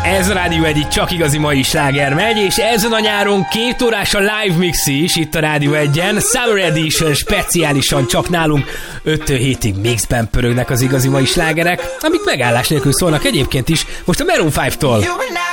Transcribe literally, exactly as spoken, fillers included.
Ez a Rádió egy csak igazi mai sláger megy, és ezen a nyáron két órás a live mix is itt a Rádió egyen. Summer Edition speciálisan csak nálunk öttől hétig mixben pörögnek az igazi mai slágerek, amik megállás nélkül szólnak egyébként is. Most a Maroon öttől.